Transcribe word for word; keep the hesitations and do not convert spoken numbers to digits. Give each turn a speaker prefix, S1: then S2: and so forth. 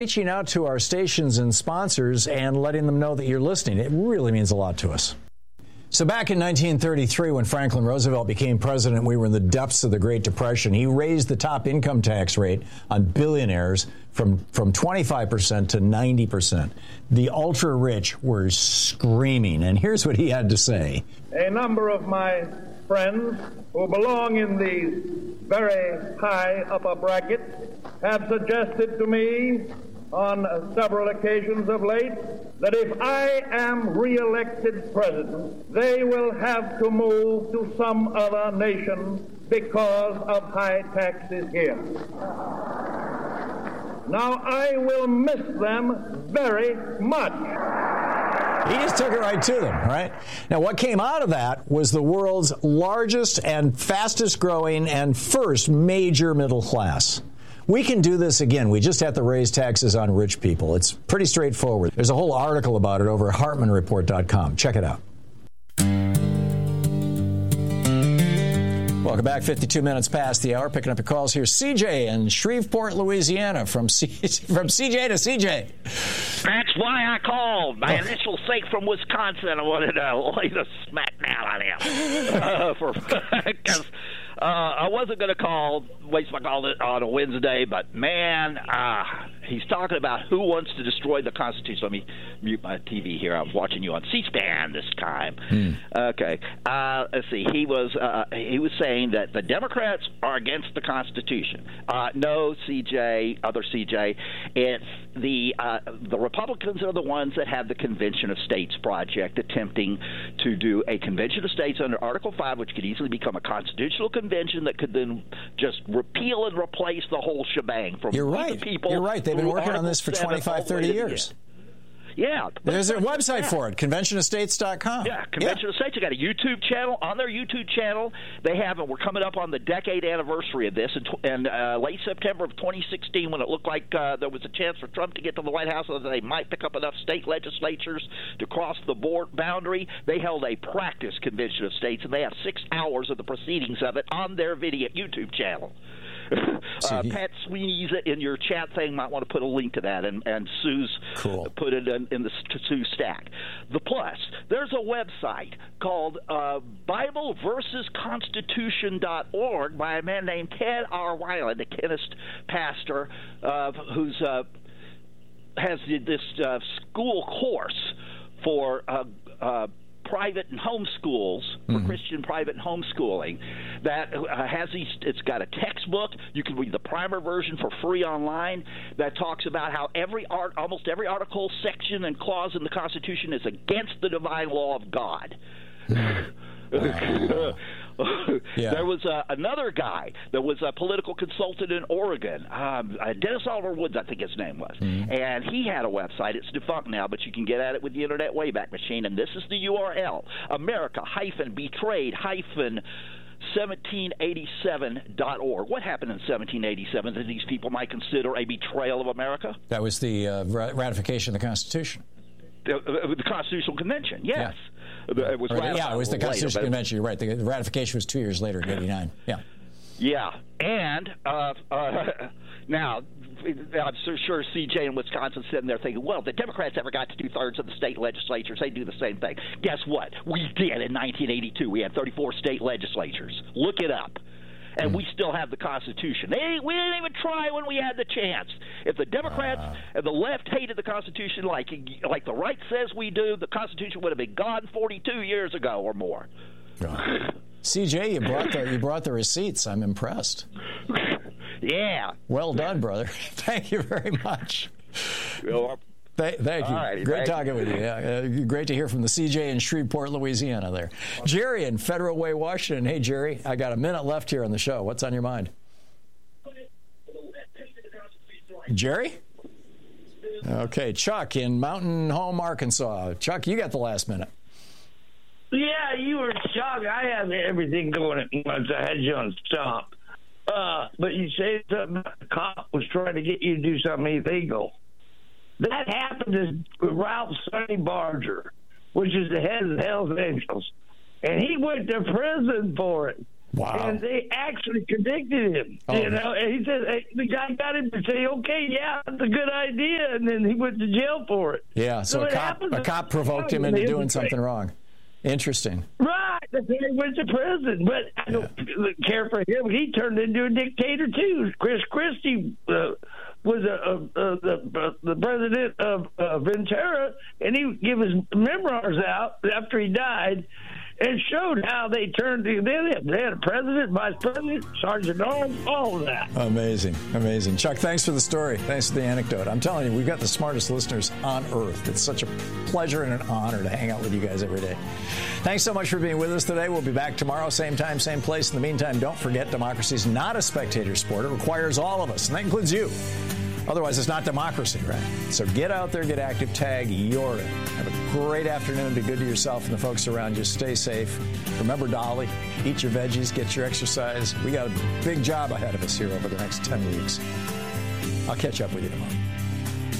S1: Reaching out to our stations and sponsors and letting them know that you're listening. It really means a lot to us. So back in nineteen thirty-three, when Franklin Roosevelt became president, we were in the depths of the Great Depression. He raised the top income tax rate on billionaires from, from twenty-five percent to ninety percent. The ultra-rich were screaming, and here's what he had to say.
S2: A number of my friends who belong in the very high upper bracket have suggested to me on several occasions of late that if I am re-elected president, they will have to move to some other nation because of high taxes here. Now, I will miss them very much.
S1: He just took it right to them, right? Now, what came out of that was the world's largest and fastest growing and first major middle class. We can do this again. We just have to raise taxes on rich people. It's pretty straightforward. There's a whole article about it over at Hartman Report dot com. Check it out. Welcome back. fifty-two minutes past the hour. Picking up your calls here. C J in Shreveport, Louisiana. From C- from C J to C J.
S3: That's why I called. My oh. initial sake from Wisconsin. I wanted to lay the smack down on him. uh, for because uh, I wasn't going to call, waste my call on a Wednesday, but man, uh, he's talking about who wants to destroy the Constitution. Let me mute my T V here. I'm watching you on C-SPAN this time. Hmm. Okay. Uh, let's see. He was uh, he was saying that the Democrats are against the Constitution. Uh, no, C J, other C J, it's the uh, the Republicans are the ones that have the Convention of States project attempting to do a Convention of States under Article five, which could easily become a constitutional convention that could then just repeal and replace the whole shebang from
S1: You're right.
S3: the people.
S1: You're right. They've been working on this for twenty-five, thirty years.
S3: Yeah.
S1: There's a website for it, convention of states dot com.
S3: Yeah, Convention yeah. of States. They got a YouTube channel. On their YouTube channel, they have, and we're coming up on the decade anniversary of this, in, in uh, late September of twenty sixteen, when it looked like uh, there was a chance for Trump to get to the White House, so that they might pick up enough state legislatures to cross the board boundary. They held a practice Convention of States, and they have six hours of the proceedings of it on their video YouTube channel. Uh, Pat Sweeney's in your chat thing might want to put a link to that, and, and Sue's
S1: cool.
S3: put it in, in the Sue stack. The plus, there's a website called uh, Bible versus Constitution dot org by a man named Ted R. Weiland, a Kennist pastor uh, who's uh, has this uh, school course for uh, uh, private and homeschools, for mm-hmm. Christian private and homeschooling, that uh, has these, it's got a textbook. You can read the primer version for free online that talks about how every art, almost every article, section, and clause in the Constitution is against the divine law of God.
S1: Wow. Yeah.
S3: There was uh, another guy that was a political consultant in Oregon, um, uh, Dennis Oliver Woods, I think his name was, mm-hmm. and he had a website. It's defunct now, but you can get at it with the Internet Wayback Machine, and this is the U R L, America hyphen betrayed hyphen seventeen eighty-seven dot org. What happened in seventeen eighty-seven that these people might consider a betrayal of America?
S1: That was the uh, ratification of the Constitution.
S3: The, uh, the Constitutional Convention, yes.
S1: Yeah.
S3: It was
S1: right, yeah, it was the Constitutional
S3: later,
S1: Convention. You're right. The, the ratification was two years later in eighty-nine. Yeah.
S3: Yeah. And uh, uh, now, I'm so sure C J in Wisconsin sitting there thinking, well, if the Democrats ever got to two-thirds of the state legislatures, they do the same thing. Guess what? We did in nineteen eighty-two. We had thirty-four state legislatures. Look it up. And mm. we still have the Constitution. They, we didn't even try when we had the chance. If the Democrats uh. and the left hated the Constitution like like the right says we do, the Constitution would have been gone forty-two years ago or more.
S1: God. C J, you brought the you brought the receipts. I'm impressed.
S3: Yeah.
S1: Well done, brother. Thank you very much.
S3: Well,
S1: Th- thank you.
S3: Right,
S1: great
S3: thank
S1: talking
S3: you.
S1: with you. Yeah, uh, great to hear from the C J in Shreveport, Louisiana there. Jerry in Federal Way, Washington. Hey, Jerry, I got a minute left here on the show. What's on your mind? Jerry? Okay, Chuck in Mountain Home, Arkansas. Chuck, you got the last minute.
S4: Yeah, you were shocked. I had everything going at once. I had you on stop. Uh, but you said something about the cop was trying to get you to do something illegal. That happened to Ralph Sonny Barger, which is the head of the Hells Angels. And he went to prison for it.
S1: Wow.
S4: And they actually convicted him. Oh. You know, and he said hey, the guy got him to say, "Okay, yeah, that's a good idea," and then he went to jail for it.
S1: Yeah. So, so a cop a cop provoked him into doing something wrong. Interesting.
S4: Right. That's why he went to prison. But I don't yeah. care for him. He turned into a dictator too. Chris Christie uh, was a, a, a, the uh, the president of uh, Ventura, and he gave his memoirs out after he died. And showed how they turned to them. They had a president, vice president, sergeant at arms, all of that.
S1: Amazing, amazing. Chuck, thanks for the story. Thanks for the anecdote. I'm telling you, we've got the smartest listeners on earth. It's such a pleasure and an honor to hang out with you guys every day. Thanks so much for being with us today. We'll be back tomorrow, same time, same place. In the meantime, don't forget, democracy is not a spectator sport. It requires all of us, and that includes you. Otherwise, it's not democracy, right? So get out there, get active, tag, you're in. Have a great afternoon. Be good to yourself and the folks around you. Stay safe. Remember Dolly. Eat your veggies. Get your exercise. We got a big job ahead of us here over the next ten weeks. I'll catch up with you tomorrow.